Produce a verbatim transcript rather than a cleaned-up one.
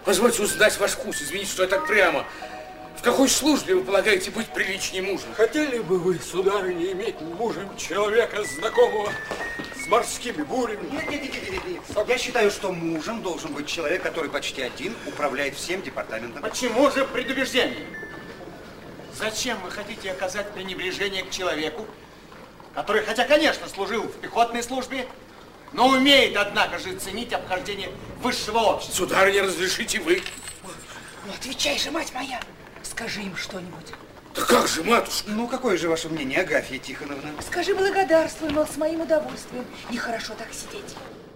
Позвольте узнать ваш вкус. Извините, что я так прямо. В какой службе вы полагаете быть приличнее мужа? Хотели бы вы, сударыня, иметь мужем человека, знакомого с морскими бурями? Нет, нет, нет, нет, нет. Я считаю, что мужем должен быть человек, который почти один управляет всем департаментом. Почему же предубеждение? Зачем вы хотите оказать пренебрежение к человеку, который, хотя, конечно, служил в пехотной службе, но умеет, однако же, ценить обхождение высшего общества? Сударыня, разрешите вы? Ну, отвечай же, мать моя. Скажи им что-нибудь. Да как же, матушка? Ну, какое же ваше мнение, Агафья Тихоновна? Скажи благодарствуй, мол, с моим удовольствием. Нехорошо так сидеть.